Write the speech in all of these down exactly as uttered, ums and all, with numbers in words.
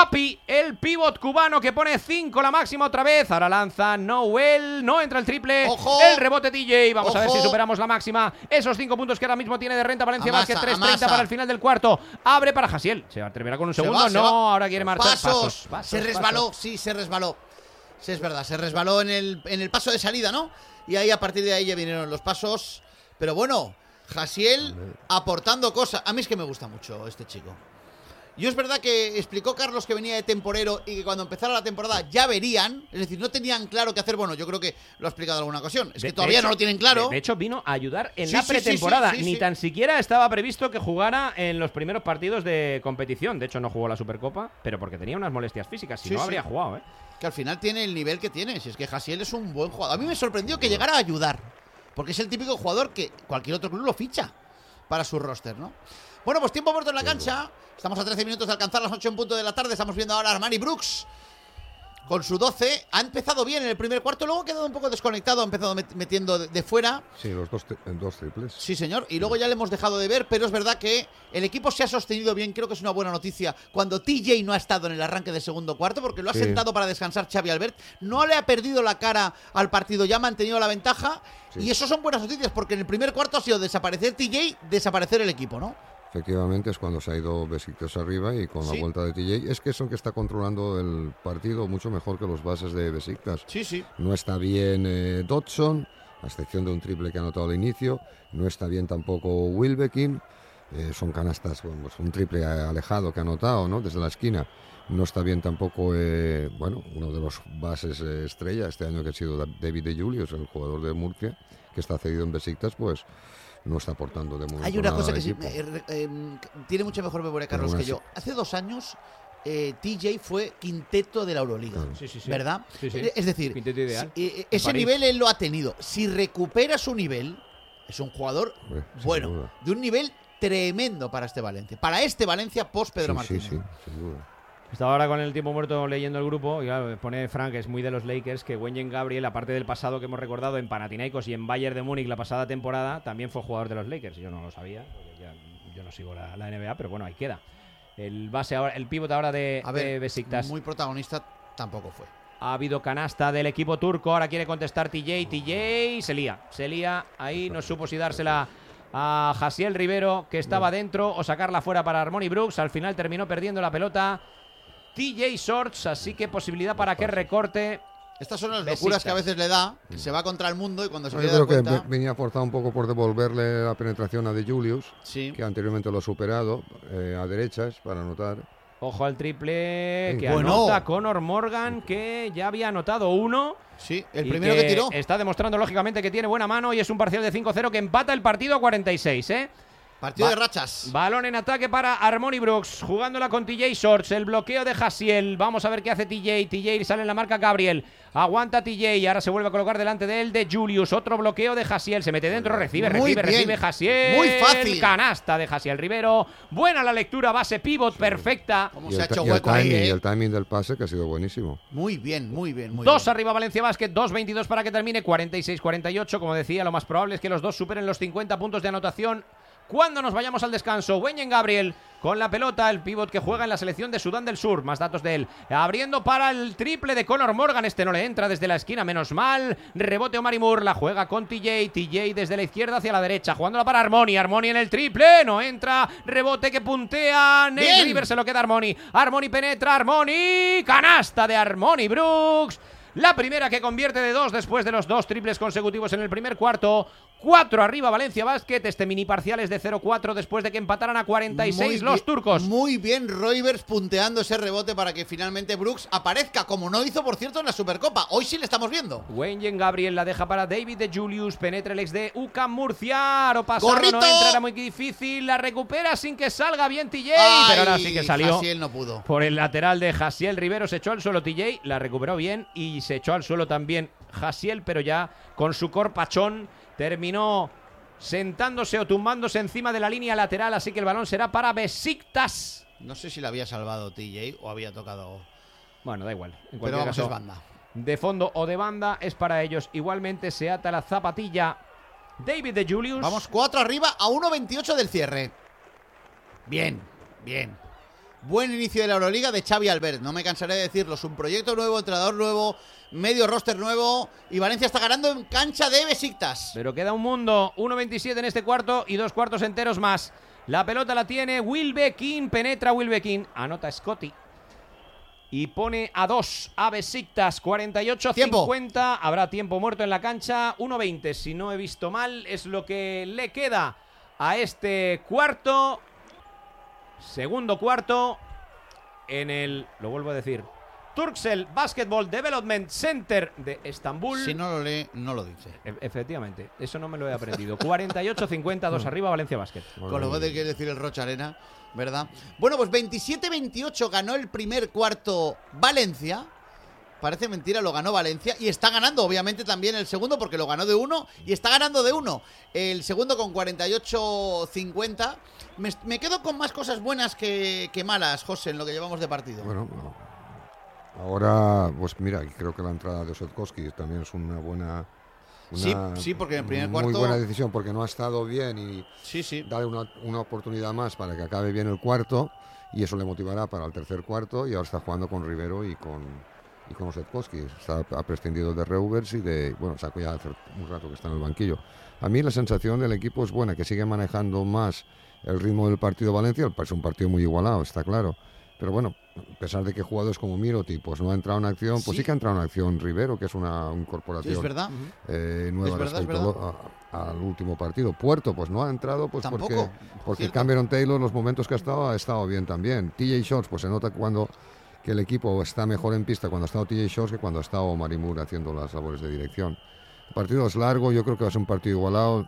Papi, el pívot cubano que pone cinco la máxima otra vez. Ahora lanza Noel, no entra el triple. ¡Ojo! El rebote T J. Vamos ¡Ojo! a ver si superamos la máxima. Esos cinco puntos que ahora mismo tiene de renta Valencia Amasa, Basket. tres treinta amasa. para el final del cuarto. Abre para Jasiel. Se atreverá con un Se segundo. va, se no, va. ahora quiere marchar. Pasos. Pasos, pasos, Se resbaló, pasos. sí, se resbaló. Sí, es verdad, se resbaló en el, en el paso de salida, ¿no? Y ahí a partir de ahí ya vinieron los pasos. Pero bueno, Jasiel aportando cosas. A mí es que me gusta mucho este chico. Yo es verdad que explicó Carlos que venía de temporero y que cuando empezara la temporada ya verían, es decir, no tenían claro qué hacer. Bueno, yo creo que lo ha explicado en alguna ocasión. Es De- que todavía de hecho- no lo tienen claro. De, de hecho, vino a ayudar en Sí, la sí, sí, pretemporada. sí, sí, Ni sí. tan siquiera estaba previsto que jugara en los primeros partidos de competición. De hecho, no jugó la Supercopa, pero porque tenía unas molestias físicas. Si Sí, no, sí. habría jugado, ¿eh? Que al final tiene el nivel que tiene. Si es que Jasiel es un buen jugador. A mí me sorprendió que llegara a ayudar. Porque es el típico jugador que cualquier otro club lo ficha para su roster, ¿no? Bueno, pues tiempo muerto en la cancha. Estamos a trece minutos de alcanzar las ocho en punto de la tarde. Estamos viendo ahora a Armani Brooks con su doce. Ha empezado bien en el primer cuarto, luego ha quedado un poco desconectado, ha empezado met- metiendo de, de fuera. Sí, los dos, tri- dos triples. Sí, señor. Y luego ya le hemos dejado de ver, pero es verdad que el equipo se ha sostenido bien. Creo que es una buena noticia cuando T J no ha estado en el arranque del segundo cuarto, porque lo ha Sí. sentado para descansar Xavi Albert. No le ha perdido la cara al partido, ya ha mantenido la ventaja. Sí. Y eso son buenas noticias, porque en el primer cuarto ha sido desaparecer T J, desaparecer el equipo, ¿no? Efectivamente es cuando se ha ido Besiktas arriba y con Sí. la vuelta de T J. Es que es el que está controlando el partido mucho mejor que los bases de Besiktas. Sí, sí. No está bien eh, Dodson, a excepción de un triple que ha anotado al inicio. No está bien tampoco Wilbekin. Eh, son canastas, bueno, pues un triple alejado que ha anotado, ¿no? Desde la esquina. No está bien tampoco, eh, bueno, uno de los bases eh, estrella este año que ha sido David de Julius, el jugador de Murcia, que está cedido en Besiktas, pues no está aportando de momento Hay una nada cosa al que sí, equipo. eh, eh, tiene mucha mejor memoria Pero Carlos aún que así- yo. Hace dos años eh, T J fue quinteto de la Euroliga, Claro. Sí, sí, sí. ¿verdad? Sí, sí. Es decir, Quinteto ideal. si- eh, En ese París. nivel él lo ha tenido. Si recupera su nivel, es un jugador Hombre, sin bueno, duda. de un nivel tremendo para este Valencia. Para este Valencia post Pedro Sí, Martínez. sí, sí, sin duda. Estaba ahora con el tiempo muerto leyendo el grupo y claro, pone Frank, que es muy de los Lakers, que Wenyen Gabriel, aparte del pasado que hemos recordado en Panathinaikos y en Bayern de Múnich la pasada temporada, también fue jugador de los Lakers. Yo no lo sabía, porque ya, yo no sigo la, la N B A, pero bueno, ahí queda. El base ahora, el pívot ahora de, A de ver, Besiktas. muy protagonista tampoco fue. Ha habido canasta del equipo turco, ahora quiere contestar T J, T J se lía, se lía, ahí no supo si dársela a Jasiel Rivero, que estaba dentro, o sacarla fuera para Armoni Brooks, al final terminó perdiendo la pelota T J Shorts, así que posibilidad para que recorte. Estas son las Besiktas. locuras que a veces le da, que se va contra el mundo y cuando se No, le yo da creo que cuenta... ve- venía forzado un poco por devolverle la penetración a De Julius, Sí. que anteriormente lo ha superado, eh, a derechas para anotar. Ojo al triple que Bueno. anota Conor Morgan, que ya había anotado uno. Sí, el y primero que, tiró. Está demostrando lógicamente que tiene buena mano y es un parcial de cinco cero que empata el partido a cuarenta y seis, ¿eh? Partido Va- de rachas. Balón en ataque para Armoni Brooks, jugándola con T J Shorts, el bloqueo de Jasiel. Vamos a ver qué hace T J. T J sale en la marca Gabriel. Aguanta T J, ahora se vuelve a colocar delante de él de Julius. Otro bloqueo de Jasiel, se mete dentro, recibe, Muy recibe, bien. recibe Jasiel. Muy fácil. Canasta de Jasiel Rivero. Buena la lectura, base pivot, perfecta. Cómo Y se ha el, ta- hecho y el hueco ahí, timing, ¿eh? y el timing del pase que ha sido buenísimo. Muy bien, muy bien, muy Dos bien. arriba Valencia Basket, dos veintidós para que termine, cuarenta y seis cuarenta y ocho. Como decía, lo más probable es que los dos superen los cincuenta puntos de anotación cuando nos vayamos al descanso. Wenyen Gabriel con la pelota, el pívot que juega en la selección de Sudán del Sur. Más datos de él. Abriendo para el triple de Conor Morgan. Este no le entra desde la esquina, menos mal. Rebote Omar Moore, la juega con T J. T J desde la izquierda hacia la derecha. Jugándola para Armoni. Armoni en el triple. No entra. Rebote que puntea. Nate Bien. River se lo queda Armoni. Armoni penetra. Armoni. Canasta de Armoni Brooks. La primera que convierte de dos después de los dos triples consecutivos en el primer cuarto. Cuatro arriba Valencia Basket. Este mini parcial es de cero cuatro después de que empataran a cuarenta y seis Muy los bien- turcos. Muy bien Roivers punteando ese rebote para que finalmente Brooks aparezca, como no hizo, por cierto, en la Supercopa. Hoy sí le estamos viendo. Wenyen Gabriel la deja para David de Julius. Penetra el ex de U C A M Murcia. Aro pasado, ¡Gorrito! no entra, era muy difícil. La recupera sin que salga bien T J. Ay, pero ahora sí que salió. Jasiel no pudo. Por el lateral de Jasiel Rivero se echó al suelo T J, la recuperó bien y se echó al suelo también Jasiel, pero ya con su corpachón terminó sentándose o tumbándose encima de la línea lateral, así que el balón será para Besiktas. No sé si le había salvado T J o había tocado. Bueno, da igual. En Pero cualquier vamos, caso, es banda. de fondo o de banda es para ellos. Igualmente se ata la zapatilla David de Julius. Vamos cuatro arriba a uno veintiocho del cierre. Bien, bien. buen inicio de la Euroliga de Xavi Albert. No me cansaré de decirlo. Es un proyecto nuevo, entrenador nuevo, medio roster nuevo. Y Valencia está ganando en cancha de Besiktas. Pero queda un mundo. uno veintisiete en este cuarto y dos cuartos enteros más. La pelota la tiene Wilbekin. Penetra Wilbekin. Anota Scotty. Y pone a dos a Besiktas, cuarenta y ocho cincuenta. Habrá tiempo muerto en la cancha. uno veinte, si no he visto mal, es lo que le queda a este cuarto. Segundo cuarto en el, lo vuelvo a decir, Turkcell Basketball Development Center de Estambul. Si no lo lee, no lo dice. E- efectivamente, eso no me lo he aprendido. cuarenta y ocho cincuenta, dos arriba, Valencia Basket. Con lo que quiere decir el Rocha Arena, ¿verdad? Bueno, pues veintisiete veintiocho ganó el primer cuarto Valencia. Parece mentira, lo ganó Valencia. Y está ganando, obviamente, también el segundo, porque lo ganó de uno. Y está ganando de uno. El segundo con cuarenta y ocho cincuenta. Me, me quedo con más cosas buenas que, que malas, José, en lo que llevamos de partido. Bueno, bueno. Ahora, pues mira, creo que la entrada de Ossetkowski también es una buena... Una sí, sí, porque en el primer muy cuarto... buena decisión, porque no ha estado bien y sí, sí. darle una, una oportunidad más para que acabe bien el cuarto y eso le motivará para el tercer cuarto y ahora está jugando con Rivero y con y con Ossetkowski. Está, ha prescindido de Reuvers y de... Bueno, sacó ya hace un rato que está en el banquillo. A mí la sensación del equipo es buena, que sigue manejando más el ritmo del partido Valencia. Es un partido muy igualado, está claro. Pero bueno, a pesar de que jugadores como Miroti pues no ha entrado en acción, pues sí, sí que ha entrado en acción Rivero, que es una incorporación sí, es verdad. eh, nueva es verdad, respecto es verdad. A, a, al último partido. Puerto pues no ha entrado pues Tampoco, porque, porque Cameron Taylor los momentos que ha estado ha estado bien también. T J Shorts pues se nota cuando que el equipo está mejor en pista cuando ha estado T J Shorts que cuando ha estado Marimur haciendo las labores de dirección. El partido es largo, yo creo que va a ser un partido igualado.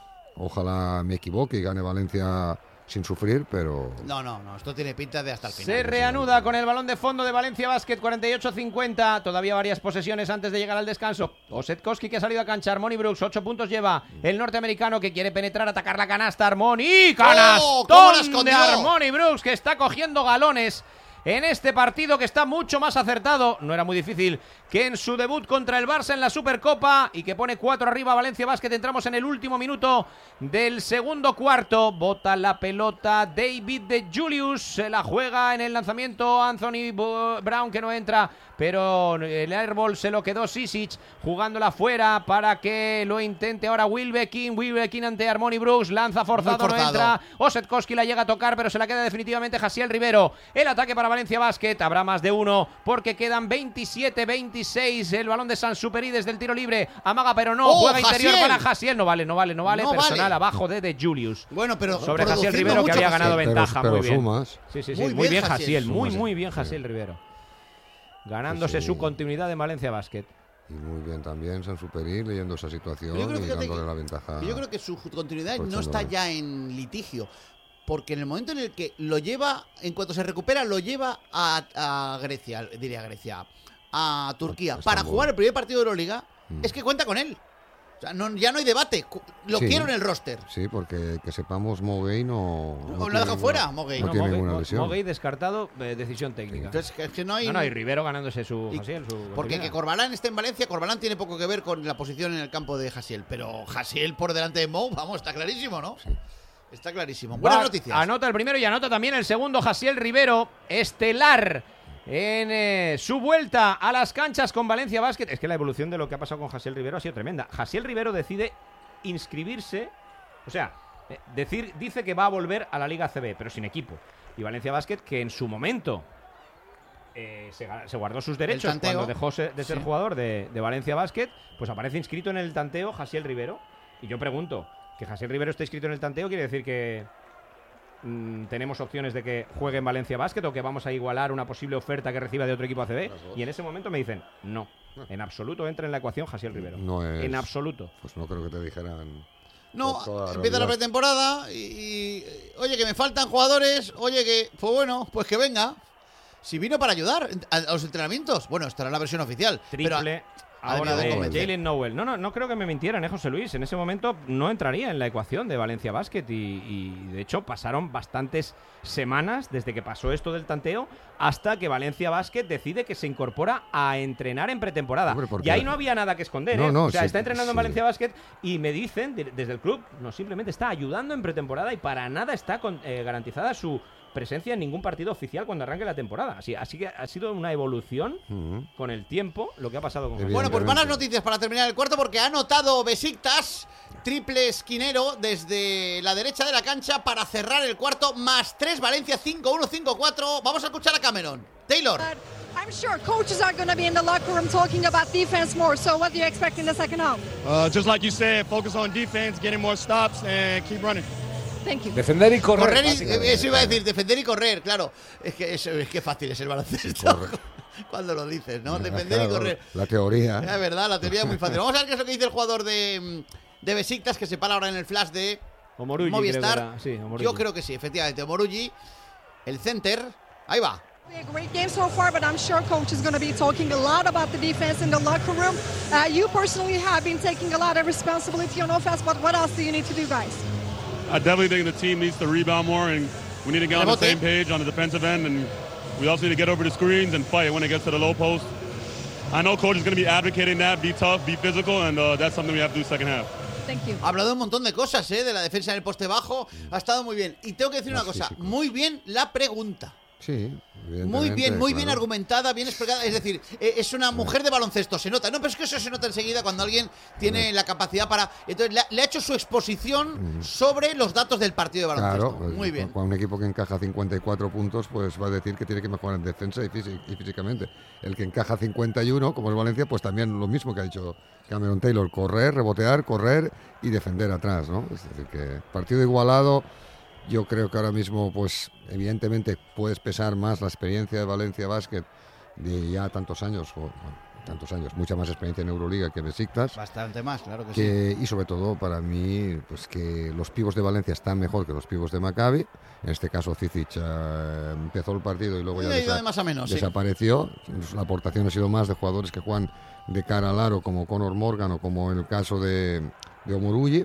Ojalá me equivoque y gane Valencia sin sufrir, pero... No, no, no, esto tiene pinta de hasta el final. Se reanuda con el balón de fondo de Valencia Basket, cuarenta y ocho cincuenta. Todavía varias posesiones antes de llegar al descanso. Ossetkowski, que ha salido a cancha. Armoni Brooks, ocho puntos lleva el norteamericano, que quiere penetrar, atacar la canasta. Armoni, canastón ¡Oh, de Armoni Brooks, que está cogiendo galones en este partido, que está mucho más acertado. No era muy difícil que en su debut contra el Barça en la Supercopa, y que pone cuatro arriba Valencia Basket. Entramos en el último minuto del segundo cuarto. Bota la pelota David de Julius, se la juega en el lanzamiento Anthony Brown, que no entra, pero el airball se lo quedó Sisic, jugándola fuera para que lo intente ahora Wilbekin. Wilbekin ante Armoni Brooks, lanza forzado, forzado, no entra. Ossetkowski la llega a tocar, pero se la queda definitivamente Jaciel Rivero. El ataque para Valencia Basket, habrá más de uno porque quedan veintisiete veintiséis. El balón de Sansuperi desde el tiro libre, amaga pero no, oh, juega Jaciel. interior para Jaciel. No vale, no vale, no vale, no personal vale. Abajo de De Julius. Bueno, pero sobre Jaciel Rivero, que había ganado pero, ventaja. pero muy bien. Sumas. Sí, sí, sí, muy, muy bien, bien Jaciel, muy, sumas, muy bien sí. Jaciel Rivero. Ganándose sí, sí. su continuidad en Valencia Basket. Y muy bien también Sansuperi leyendo esa situación Yo creo, y fíjate, dándole que, la ventaja. yo creo que su continuidad no está Aprovechándola. ya en litigio. Porque en el momento en el que lo lleva, en cuanto se recupera, lo lleva a, a Grecia, diría Grecia, a Turquía, Estambul. para jugar el primer partido de Euroliga, Mm. es que cuenta con él. O sea, no, ya no hay debate. Cu- Lo Sí. quiero en el roster. Sí, porque que sepamos Mogay no... ¿O no lo tiene deja ninguna- fuera, Mogay? No, No, tiene Mogay- ninguna Mo- lesión. Mogay descartado, eh, decisión técnica. Entonces, que- es que no hay... No, no, y Rivero ganándose su Y- Jaciel, su Porque continuidad. que Corbalán esté en Valencia, Corbalán tiene poco que ver con la posición en el campo de Jaciel. Pero Jaciel por delante de Mou, vamos, está clarísimo, ¿no? Sí. Está clarísimo. Buenas Va- noticias. Anota el primero y anota también el segundo Jaciel Rivero, estelar en eh, su vuelta a las canchas con Valencia Basket. Es que la evolución de lo que ha pasado con Jaciel Rivero ha sido tremenda. Jaciel Rivero decide inscribirse, o sea, eh, decir, dice que va a volver a la Liga C B, pero sin equipo. Y Valencia Basket, que en su momento eh, se, ga- se guardó sus derechos tanteo. cuando dejó se- de ser Sí. jugador de, de Valencia Basket, pues aparece inscrito en el tanteo Jaciel Rivero. Y yo pregunto, ¿que Jaciel Rivero esté inscrito en el tanteo quiere decir que mm, tenemos opciones de que juegue en Valencia Basket o que vamos a igualar una posible oferta que reciba de otro equipo A C B? Y en ese momento me dicen, no, en absoluto entra en la ecuación Jaciel Rivero. No es- En absoluto. Pues no creo que te dijeran... No, por toda empieza la realidad. pretemporada y, y, oye, que me faltan jugadores, oye, que, pues bueno, pues que venga. Si vino para ayudar a, a los entrenamientos, bueno, estará en la versión oficial. pero Triple ha ahora debido de de convencer. Jalen Nowell. No, no, no creo que me mintieran, ¿eh, José Luis? En ese momento no entraría en la ecuación de Valencia Basket y, y, de hecho pasaron bastantes semanas desde que pasó esto del tanteo hasta que Valencia Basket decide que se incorpora a entrenar en pretemporada. Hombre, porque- Y ahí no había nada que esconder, No, ¿eh? no, o sea, sí, está entrenando en sí. Valencia Basket y me dicen de- desde el club, no, simplemente está ayudando en pretemporada y para nada está con- eh, garantizada su presencia en ningún partido oficial cuando arranque la temporada. Así, así que ha sido una evolución uh-huh. con el tiempo lo que ha pasado con Bueno, pues malas noticias para terminar el cuarto, porque ha anotado Besiktas, triple esquinero desde la derecha de la cancha para cerrar el cuarto, más tres Valencia, cinco uno, cinco cuatro. Vamos a escuchar a Cameron. Taylor. I'm sure coaches are going to be in the locker room talking about defense more. So what do you expect in the second half? Uh, just like you said, focus on defense, getting more stops, and keep running. Thank you. Defender y correr. correr y, eso iba a decir, defender y correr, claro. Es que es, es que fácil es el baloncesto. Cuando lo dices, ¿no? Defender claro, y correr. La teoría. Es verdad, la teoría es muy fácil. Vamos a ver qué es lo que dice el jugador de, de Besiktas, que se para ahora en el flash de Omorugi, Movistar. Creo que sí, Omorugi. Yo creo que sí, efectivamente. Omorugi, el center. Ahí va. A great game so far, but I'm sure coach is going to be talking a lot about the defense in the locker room. Uh, you personally have been taking a lot of responsibility on offense, but what else do you need to do, guys? I definitely think the team needs to rebound more, and we need to get on the same page on the defensive end, and we also need to get over the screens and fight when it gets to the low post. I know coach is going to be advocating that, be tough, be physical, and uh, that's something we have to do second half. Thank you. Ha hablado un montón de cosas, ¿eh? De la defensa en el poste bajo. Ha estado muy bien. Y tengo que decir Más una cosa. físico. Muy bien la pregunta. Sí, Muy bien, muy claro. bien argumentada, bien explicada. Es decir, eh, es una mujer de baloncesto, se nota. No, pero es que eso se nota enseguida cuando alguien tiene la capacidad para... Entonces, le ha, le ha hecho su exposición sobre los datos del partido de baloncesto. Claro, muy bien. Con un equipo que encaja cincuenta y cuatro puntos, pues va a decir que tiene que mejorar en defensa y, físic- y físicamente. El que encaja cincuenta y uno, como es Valencia, pues también lo mismo que ha dicho Cameron Taylor: correr, rebotear, correr y defender atrás, ¿no? Es decir, que partido igualado. Yo creo que ahora mismo, pues evidentemente puedes pesar más la experiencia de Valencia Basket de ya tantos años, o bueno, tantos años, mucha más experiencia en Euroliga que Besiktas. Bastante más, claro que, que, sí. Y sobre todo para mí, pues que los pivos de Valencia están mejor que los pivos de Maccabi. En este caso Cizic eh, empezó el partido y luego ya Ha ido desa- de más a menos, sí. desapareció. La aportación ha sido más de jugadores que juegan de cara al aro, como Conor Morgan o como en el caso de, de Omorugi.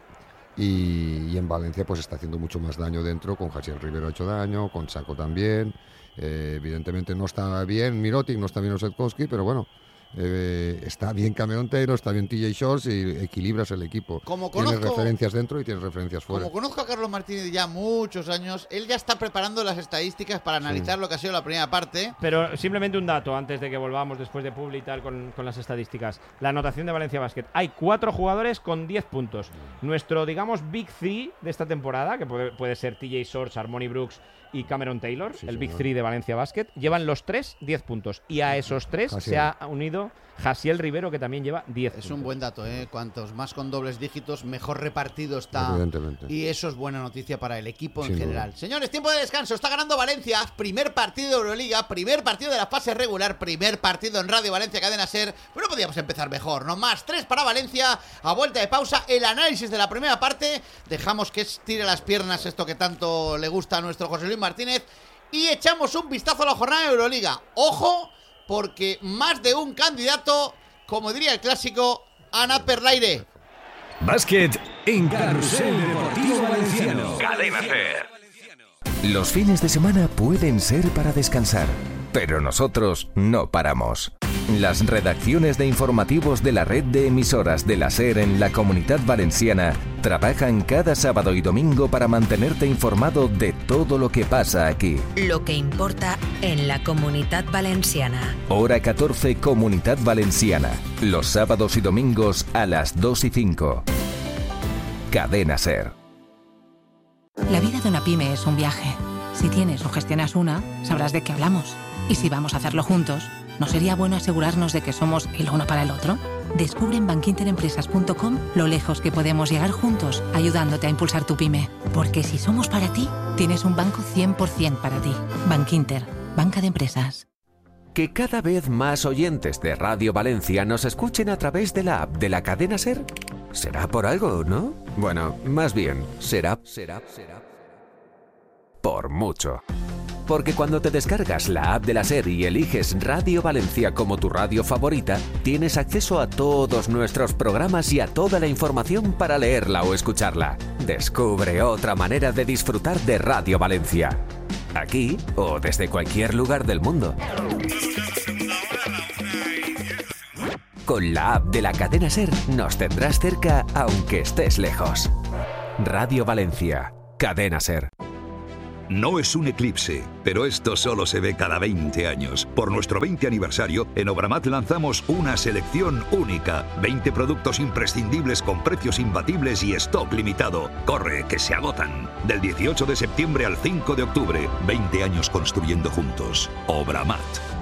Y, y en Valencia pues está haciendo mucho más daño dentro. Con Jaciel Rivero ha hecho daño, con Sacco también. Eh, evidentemente no está bien Mirotic, no está bien Osetkowski, pero bueno, eh, está bien Cameron Taylor, está bien T J Shorts y equilibras el equipo. Como tienes conozco- referencias dentro y tienes referencias fuera. Como conozco a Carlos Martínez ya muchos años, él ya está preparando las estadísticas para analizar lo que ha sido la primera parte. Pero simplemente un dato antes de que volvamos después de Publi y tal con, con las estadísticas. La anotación de Valencia Basket. Hay cuatro jugadores con diez puntos. Nuestro, digamos, Big Three de esta temporada, que puede, puede ser T J Shorts, Harmony Brooks y Cameron Taylor, Sí, el Big señor. Three de Valencia Basket, llevan los tres diez puntos. Y a esos tres Jaciel. se ha unido Jaciel Rivero, que también lleva diez Es puntos. un buen dato, ¿eh? Cuantos más con dobles dígitos, mejor repartido está. Evidentemente. Y eso es buena noticia para el equipo en Sin general. duda. Señores, tiempo de descanso. Está ganando Valencia. Primer partido de Euroliga, primer partido de la fase regular, primer partido en Radio Valencia Cadena Ser. Pero no podíamos empezar mejor, ¿no? Más tres para Valencia. A vuelta de pausa, el análisis de la primera parte. Dejamos que estire las piernas, esto que tanto le gusta a nuestro José Luis Martínez. Y echamos un vistazo a la jornada de Euroliga. Ojo, porque más de un candidato, como diría el clásico, Ana Perlaire. Básquet en Carrusel Deportivo Valenciano. Cadena Ser. Los fines de semana pueden ser para descansar, pero nosotros no paramos. Las redacciones de informativos de la red de emisoras de la SER en la Comunidad Valenciana trabajan cada sábado y domingo para mantenerte informado de todo lo que pasa aquí. Lo que importa en la Comunidad Valenciana. Hora catorce, Comunidad Valenciana. Los sábados y domingos a las dos y cinco. Cadena SER. La vida de una pyme es un viaje. Si tienes o gestionas una, sabrás de qué hablamos. Y si vamos a hacerlo juntos, ¿no sería bueno asegurarnos de que somos el uno para el otro? Descubre en bankinterempresas punto com lo lejos que podemos llegar juntos, ayudándote a impulsar tu pyme. Porque si somos para ti, tienes un banco cien por ciento para ti. Bankinter, banca de empresas. Que cada vez más oyentes de Radio Valencia nos escuchen a través de la app de la cadena SER. ¿Será por algo, no? Bueno, más bien, será, será, será por mucho. Porque cuando te descargas la app de la SER y eliges Radio Valencia como tu radio favorita, tienes acceso a todos nuestros programas y a toda la información para leerla o escucharla. Descubre otra manera de disfrutar de Radio Valencia. Aquí o desde cualquier lugar del mundo. Con la app de la cadena SER nos tendrás cerca aunque estés lejos. Radio Valencia, Cadena SER. No es un eclipse, pero esto solo se ve cada veinte años. Por nuestro veinte aniversario, en Obramat lanzamos una selección única. veinte productos imprescindibles con precios imbatibles y stock limitado. Corre, que se agotan. Del dieciocho de septiembre al cinco de octubre. veinte años construyendo juntos. Obramat.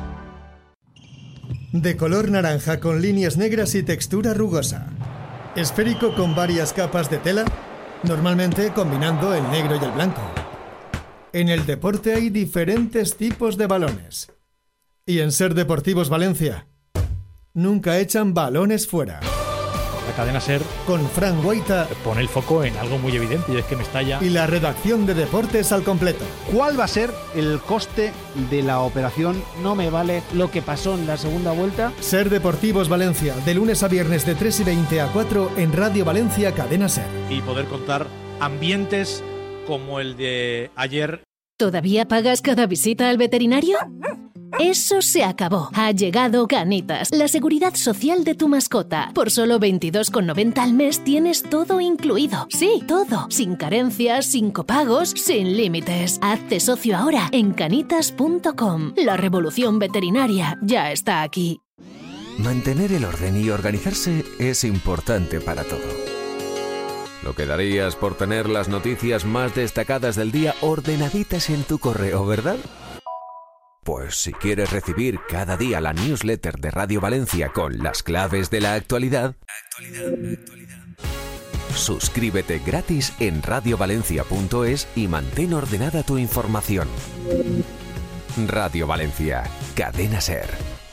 De color naranja con líneas negras y textura rugosa. Esférico con varias capas de tela, normalmente combinando el negro y el blanco. En el deporte hay diferentes tipos de balones. Y en Ser Deportivos Valencia, nunca echan balones fuera. La cadena SER con Fran Guaita pone el foco en algo muy evidente y es que Mestalla y la redacción de deportes al completo. ¿Cuál va a ser el coste de la operación? No me vale lo que pasó en la segunda vuelta. Ser Deportivos Valencia, de lunes a viernes de tres y veinte a cuatro en Radio Valencia, cadena SER. Y poder contar ambientes como el de ayer. ¿Todavía pagas cada visita al veterinario? Eso se acabó. Ha llegado Canitas, la seguridad social de tu mascota. Por solo veintidós con noventa al mes tienes todo incluido. Sí, todo. Sin carencias, sin copagos, sin límites. Hazte socio ahora en canitas punto com. La revolución veterinaria ya está aquí. Mantener el orden y organizarse es importante para todo. Lo que darías por tener las noticias más destacadas del día ordenaditas en tu correo, ¿verdad? Pues si quieres recibir cada día la newsletter de Radio Valencia con las claves de la actualidad, actualidad, actualidad. Suscríbete gratis en radio valencia punto es y mantén ordenada tu información. Radio Valencia, cadena SER.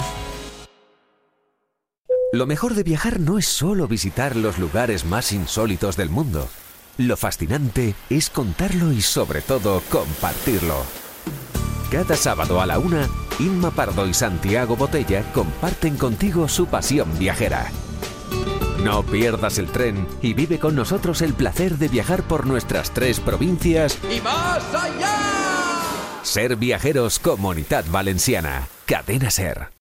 Lo mejor de viajar no es solo visitar los lugares más insólitos del mundo. Lo fascinante es contarlo y sobre todo compartirlo. Cada sábado a la una, Inma Pardo y Santiago Botella comparten contigo su pasión viajera. No pierdas el tren y vive con nosotros el placer de viajar por nuestras tres provincias ¡y más allá! Ser Viajeros Comunitat Valenciana, cadena SER.